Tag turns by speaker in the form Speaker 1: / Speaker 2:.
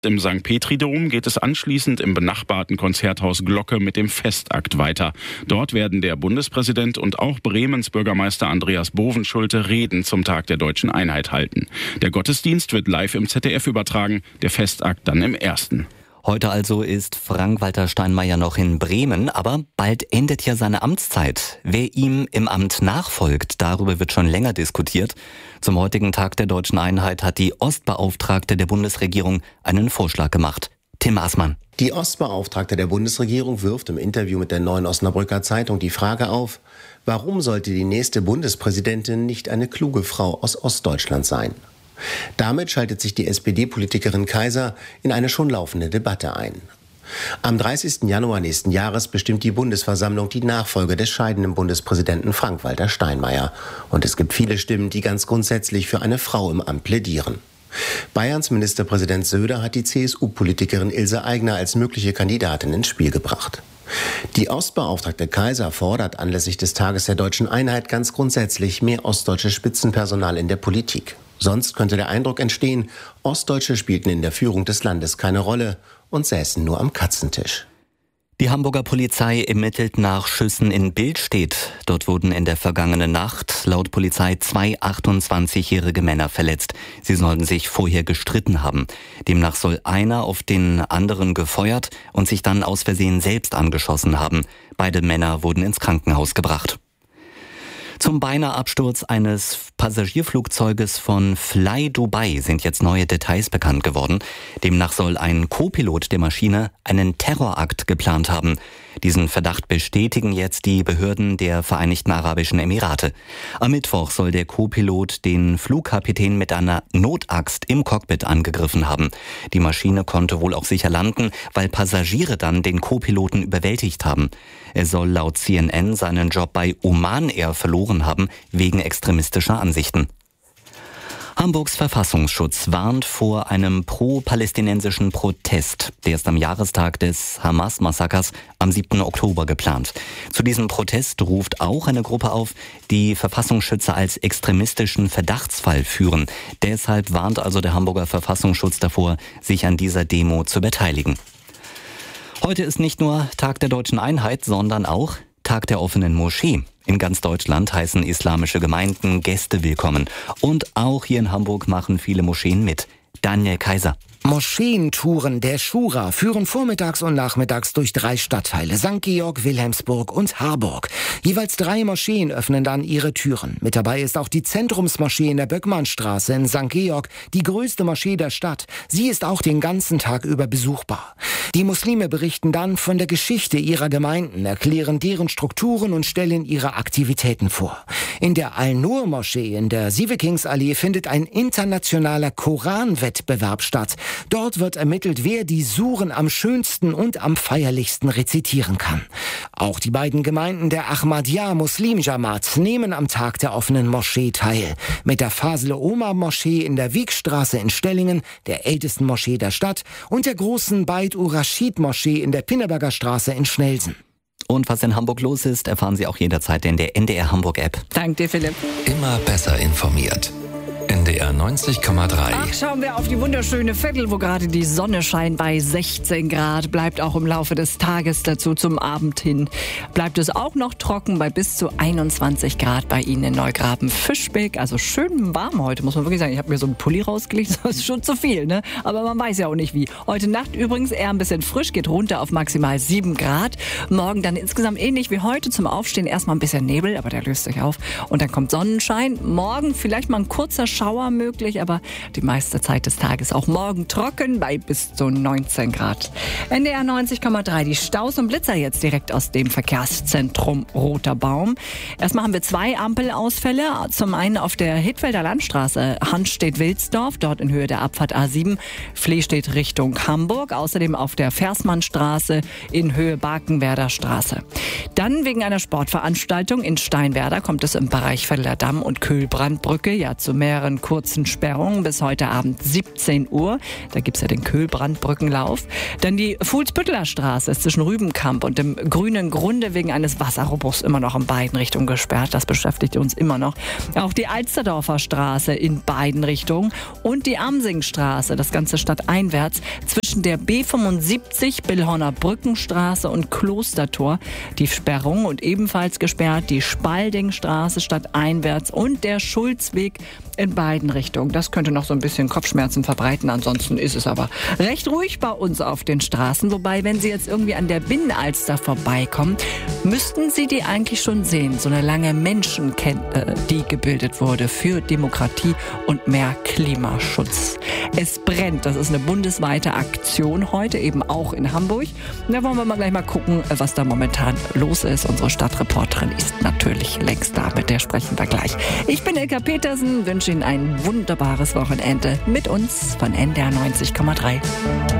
Speaker 1: Im St. Petri-Dom geht es anschließend im benachbarten Konzerthaus Glocke mit dem Festakt weiter. Dort werden der Bundespräsident und auch Bremens Bürgermeister Andreas Bovenschulte Reden zum Tag der Deutschen Einheit halten. Der Gottesdienst wird live im ZDF übertragen, der Festakt dann im Ersten.
Speaker 2: Heute also ist Frank-Walter Steinmeier noch in Bremen, aber bald endet ja seine Amtszeit. Wer ihm im Amt nachfolgt, darüber wird schon länger diskutiert. Zum heutigen Tag der Deutschen Einheit hat die Ostbeauftragte der Bundesregierung einen Vorschlag gemacht. Tim Aßmann.
Speaker 3: Die Ostbeauftragte der Bundesregierung wirft im Interview mit der Neuen Osnabrücker Zeitung die Frage auf, warum sollte die nächste Bundespräsidentin nicht eine kluge Frau aus Ostdeutschland sein? Damit schaltet sich die SPD-Politikerin Kaiser in eine schon laufende Debatte ein. Am 30. Januar nächsten Jahres bestimmt die Bundesversammlung die Nachfolge des scheidenden Bundespräsidenten Frank-Walter Steinmeier. Und es gibt viele Stimmen, die ganz grundsätzlich für eine Frau im Amt plädieren. Bayerns Ministerpräsident Söder hat die CSU-Politikerin Ilse Aigner als mögliche Kandidatin ins Spiel gebracht. Die Ostbeauftragte Kaiser fordert anlässlich des Tages der Deutschen Einheit ganz grundsätzlich mehr ostdeutsches Spitzenpersonal in der Politik. Sonst könnte der Eindruck entstehen, Ostdeutsche spielten in der Führung des Landes keine Rolle und säßen nur am Katzentisch.
Speaker 2: Die Hamburger Polizei ermittelt nach Schüssen in Billstedt. Dort wurden in der vergangenen Nacht laut Polizei 2 28-jährige Männer verletzt. Sie sollen sich vorher gestritten haben. Demnach soll einer auf den anderen gefeuert und sich dann aus Versehen selbst angeschossen haben. Beide Männer wurden ins Krankenhaus gebracht. Zum beinahe Absturz eines Passagierflugzeuges von Fly Dubai sind jetzt neue Details bekannt geworden. Demnach soll ein Co-Pilot der Maschine einen Terrorakt geplant haben. Diesen Verdacht bestätigen jetzt die Behörden der Vereinigten Arabischen Emirate. Am Mittwoch soll der Co-Pilot den Flugkapitän mit einer Notaxt im Cockpit angegriffen haben. Die Maschine konnte wohl auch sicher landen, weil Passagiere dann den Co-Piloten überwältigt haben. Er soll laut CNN seinen Job bei Oman Air verloren haben, wegen extremistischer Ansichten. Hamburgs Verfassungsschutz warnt vor einem pro-palästinensischen Protest. Der ist am Jahrestag des Hamas-Massakers am 7. Oktober geplant. Zu diesem Protest ruft auch eine Gruppe auf, die Verfassungsschützer als extremistischen Verdachtsfall führen. Deshalb warnt also der Hamburger Verfassungsschutz davor, sich an dieser Demo zu beteiligen. Heute ist nicht nur Tag der Deutschen Einheit, sondern auch Tag der offenen Moschee. In ganz Deutschland heißen islamische Gemeinden Gäste willkommen. Und auch hier in Hamburg machen viele Moscheen mit. Daniel Kaiser.
Speaker 4: Moscheentouren der Schura führen vormittags und nachmittags durch 3 Stadtteile, St. Georg, Wilhelmsburg und Harburg. Jeweils 3 Moscheen öffnen dann ihre Türen. Mit dabei ist auch die Zentrumsmoschee in der Böckmannstraße in St. Georg, die größte Moschee der Stadt. Sie ist auch den ganzen Tag über besuchbar. Die Muslime berichten dann von der Geschichte ihrer Gemeinden, erklären deren Strukturen und stellen ihre Aktivitäten vor. In der Al-Nur-Moschee in der Sievekingsallee findet ein internationaler Koranwettbewerb statt. Dort wird ermittelt, wer die Suren am schönsten und am feierlichsten rezitieren kann. Auch die beiden Gemeinden der Ahmadiyya Muslim Jamaat nehmen am Tag der offenen Moschee teil. Mit der Fasle Omar Moschee in der Wiegstraße in Stellingen, der ältesten Moschee der Stadt, und der großen Beit ur-Raschid Moschee in der Pinneberger Straße in Schnelsen.
Speaker 2: Und was in Hamburg los ist, erfahren Sie auch jederzeit in der NDR Hamburg App.
Speaker 5: Danke dir, Philipp.
Speaker 6: Immer besser informiert. NDR 90,3.
Speaker 5: Ach, schauen wir auf die wunderschöne Viertel, wo gerade die Sonne scheint bei 16 Grad. Bleibt auch im Laufe des Tages dazu zum Abend hin. Bleibt es auch noch trocken bei bis zu 21 Grad bei Ihnen in Neugraben-Fischbeck. Also schön warm heute, muss man wirklich sagen. Ich habe mir so einen Pulli rausgelegt, das ist schon zu viel, ne? Aber man weiß ja auch nicht wie. Heute Nacht übrigens eher ein bisschen frisch, geht runter auf maximal 7 Grad. Morgen dann insgesamt ähnlich wie heute. Zum Aufstehen erstmal ein bisschen Nebel, aber der löst sich auf. Und dann kommt Sonnenschein. Morgen vielleicht mal ein kurzer Schauer möglich, aber die meiste Zeit des Tages auch morgen trocken bei bis zu 19 Grad. NDR 90,3, die Staus und Blitzer jetzt direkt aus dem Verkehrszentrum Roter Baum. Erstmal haben wir 2 Ampelausfälle. Zum einen auf der Hittfelder Landstraße Hanstedt-Wilsdorf, dort in Höhe der Abfahrt A7, Flehstedt Richtung Hamburg. Außerdem auf der Versmannstraße in Höhe Barkenwerder Straße. Dann wegen einer Sportveranstaltung in Steinwerder kommt es im Bereich Velder Damm und Kühlbrandbrücke zu mehreren weiteren kurzen Sperrungen bis heute Abend 17 Uhr. Da gibt es ja den Köhlbrandbrückenlauf. Dann die Fuhlsbütteler Straße ist zwischen Rübenkamp und dem Grünen Grunde wegen eines Wasserrohrbruchs immer noch in beiden Richtungen gesperrt. Das beschäftigt uns immer noch. Auch die Alsterdorfer Straße in beiden Richtungen und die Amsingstraße, das ganze stadteinwärts, zwischen der B75 Billhorner Brückenstraße und Klostertor. Die Sperrung und ebenfalls gesperrt die Spaldingstraße stadteinwärts und der Schulzweg in beiden Richtungen. Das könnte noch so ein bisschen Kopfschmerzen verbreiten. Ansonsten ist es aber recht ruhig bei uns auf den Straßen. Wobei, wenn Sie jetzt irgendwie an der Binnenalster vorbeikommen, müssten Sie die eigentlich schon sehen. So eine lange Menschenkette, die gebildet wurde für Demokratie und mehr Klimaschutz. Es brennt. Das ist eine bundesweite Aktion heute, eben auch in Hamburg. Und da wollen wir mal gleich mal gucken, was da momentan los ist. Unsere Stadtreporterin ist natürlich längst da. Mit der sprechen wir gleich. Ich bin Ilka Petersen, wünsche Ihnen ein wunderbares Wochenende mit uns von NDR 90,3.